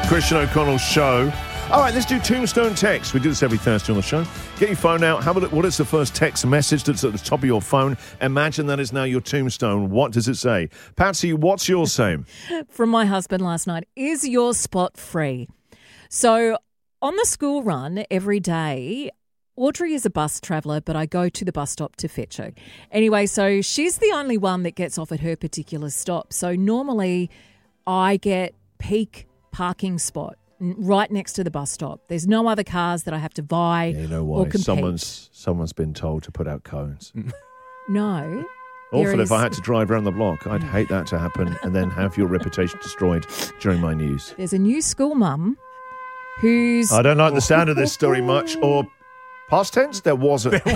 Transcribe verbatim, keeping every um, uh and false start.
Christian O'Connell's show. All right, let's do Tombstone text. We do this every Thursday on the show. Get your phone out. How about it, what is the first text message that's at the top of your phone? Imagine that is now your tombstone. What does it say? Patsy, what's yours saying? From my husband last night. Is your spot free? So on the school run every day, Audrey is a bus traveller, but I go to the bus stop to fetch her. Anyway, so she's the only one that gets off at her particular stop. So normally I get peak parking spot right next to the bus stop. There's no other cars that I have to vie Yeah, you know or why? compete. Someone's someone's been told to put out cones. No. Awful There if I is- had to drive around the block. I'd hate that to happen and then have your reputation destroyed during my news. There's a new school mum who's... I don't like the sound of this story much. Or past tense, there wasn't.